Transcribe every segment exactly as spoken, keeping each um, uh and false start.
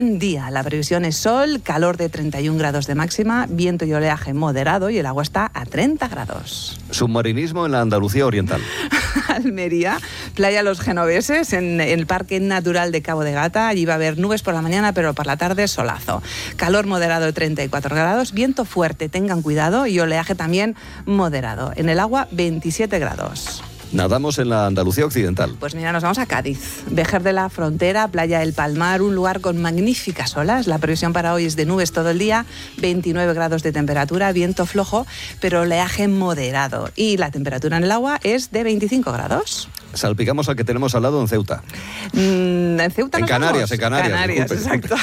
Día, la previsión es sol, calor de treinta y un grados de máxima, viento y oleaje moderado y el agua está a treinta grados. Submarinismo en la Andalucía oriental. Almería, playa Los Genoveses, en el Parque Natural de Cabo de Gata. Allí va a haber nubes por la mañana, pero por la tarde solazo. Calor moderado de treinta y cuatro grados, viento fuerte, tengan cuidado, y oleaje también moderado. En el agua, veintisiete grados. Nadamos en la Andalucía occidental. Pues mira, nos vamos a Cádiz. Vejer de la Frontera, playa del Palmar, un lugar con magníficas olas. La previsión para hoy es de nubes todo el día, veintinueve grados de temperatura, viento flojo, pero oleaje moderado. Y la temperatura en el agua es de veinticinco grados. Salpicamos al que tenemos al lado en Ceuta. Mm, en Ceuta En nos Canarias, vamos. en Canarias. Canarias, disculpe, exacto.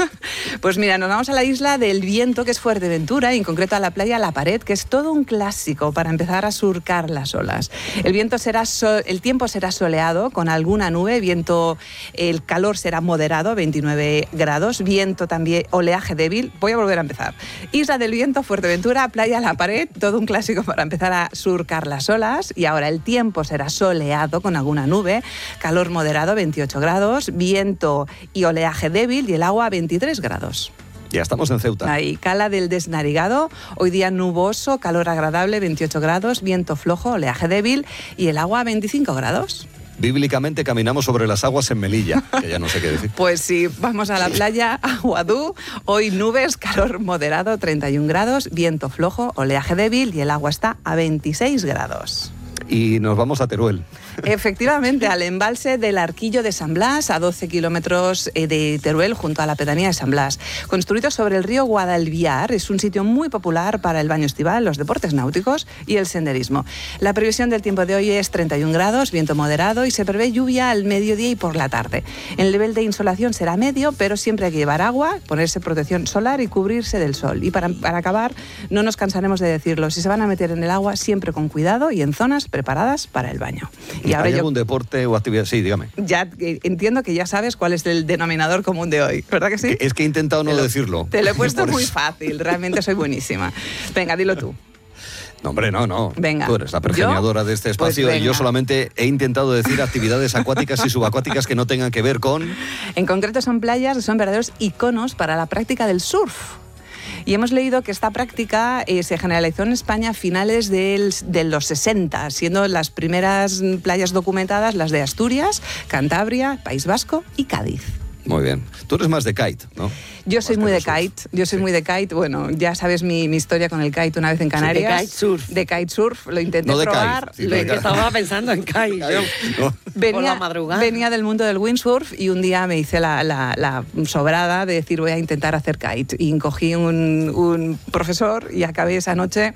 Pues mira, nos vamos a la isla del viento, que es Fuerteventura, y en concreto a la playa La Pared, que es todo un clásico para empezar a surcar las olas. El viento será so- el tiempo será soleado con alguna nube, viento, el calor será moderado, veintinueve grados, viento también, oleaje débil. Voy a volver a empezar. Isla del Viento, Fuerteventura, playa La Pared, todo un clásico para empezar a surcar las olas. Y ahora el tiempo será soleado con alguna nube, calor moderado, veintiocho grados, viento y oleaje débil, y el agua veintitrés grados. Ya estamos en Ceuta. Ahí, Cala del Desnarigado, hoy día nuboso, calor agradable, veintiocho grados, viento flojo, oleaje débil y el agua veinticinco grados. Bíblicamente caminamos sobre las aguas en Melilla, que ya no sé qué decir. Pues sí, vamos a la playa Aguadú, hoy nubes, calor moderado, treinta y un grados, viento flojo, oleaje débil y el agua está a veintiséis grados. Y nos vamos a Teruel. Efectivamente, al embalse del Arquillo de San Blas, a doce kilómetros de Teruel, junto a la pedanía de San Blas. Construido sobre el río Guadalviar, es un sitio muy popular para el baño estival, los deportes náuticos y el senderismo. La previsión del tiempo de hoy es treinta y un grados, viento moderado, y se prevé lluvia al mediodía y por la tarde. El nivel de insolación será medio, pero siempre hay que llevar agua, ponerse protección solar y cubrirse del sol. Y para, para acabar, no nos cansaremos de decirlo, si se van a meter en el agua, siempre con cuidado y en zonas preparadas para el baño. Y ahora ¿Hay yo, algún deporte o actividad? Sí, dígame. ya eh, entiendo que ya sabes cuál es el denominador común de hoy, ¿verdad que sí? Es que he intentado no Te lo- decirlo. Te lo he puesto Por muy eso. fácil, realmente soy buenísima. Venga, dilo tú. No, hombre, no, no. Venga. Tú eres la pergeniadora ¿Yo? de este Pues espacio y yo venga. solamente he intentado decir actividades acuáticas y subacuáticas que no tengan que ver con... En concreto son playas que son verdaderos iconos para la práctica del surf. Y hemos leído que esta práctica eh, se generalizó en España a finales del- de los sesenta, siendo las primeras playas documentadas las de Asturias, Cantabria, País Vasco y Cádiz. Muy bien. Tú eres más de kite, ¿no? Yo soy Más muy que de surf. kite, yo soy Sí. muy de kite, bueno, ya sabes mi, mi historia con el kite una vez en Canarias. de kitesurf. De kitesurf, lo intenté No de kite, probar. sí, lo de intenté- kite. Estaba pensando en Kai. yo. No. Venía, Por la madrugada. venía del mundo del windsurf y un día me hice la, la- la sobrada de decir voy a intentar hacer kite. Y cogí un, un profesor y acabé esa noche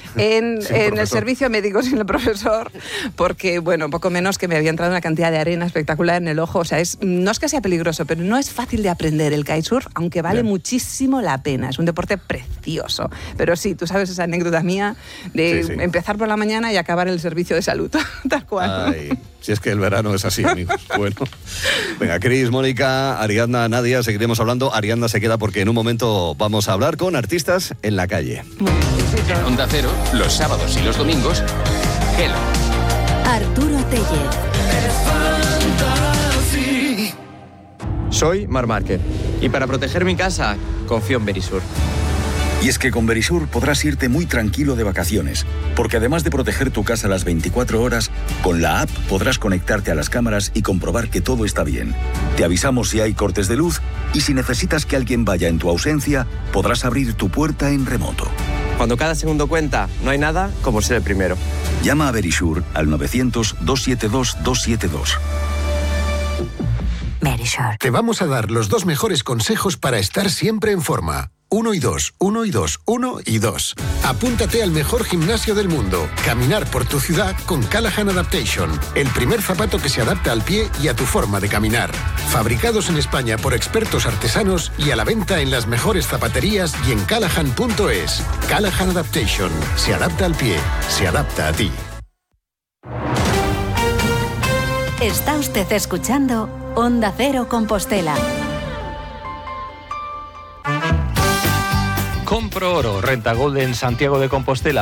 en, Sin en el profesor. servicio médico sin el profesor, porque, bueno, poco menos que me había entrado una cantidad de arena espectacular en el ojo. O sea, es, no es que sea peligroso, pero no es fácil de aprender el kitesurf, aunque vale Bien. muchísimo la pena. Es un deporte precioso. Pero sí, tú sabes esa anécdota mía de Sí, sí. empezar por la mañana y acabar en el servicio de salud. Tal cual. Ay, si es que el verano es así, amigos. Bueno. Venga, Cris, Mónica, Ariadna, Nadia, seguiremos hablando. Ariadna se queda porque en un momento vamos a hablar con artistas en la calle. En Onda Cero, los sábados y los domingos, Hello. Arturo Tellez. Soy Mar Márquez y para proteger mi casa confío en Verisur. Y es que con Verisur podrás irte muy tranquilo de vacaciones, porque además de proteger tu casa las veinticuatro horas, con la app podrás conectarte a las cámaras y comprobar que todo está bien. Te avisamos si hay cortes de luz y si necesitas que alguien vaya en tu ausencia, podrás abrir tu puerta en remoto. Cuando cada segundo cuenta, no hay nada como ser el primero. Llama a Verisur al novecientos, doscientos setenta y dos, doscientos setenta y dos. Verisur. Te vamos a dar los dos mejores consejos para estar siempre en forma. Uno y dos, uno y dos, uno y dos. Apúntate al mejor gimnasio del mundo. Caminar por tu ciudad con Callahan Adaptation. El primer zapato que se adapta al pie y a tu forma de caminar. Fabricados en España por expertos artesanos y a la venta en las mejores zapaterías y en callahan punto es. Callahan Adaptation. Se adapta al pie. Se adapta a ti. Está usted escuchando Onda Cero Compostela. Compro oro, Renta Gold en Santiago de Compostela.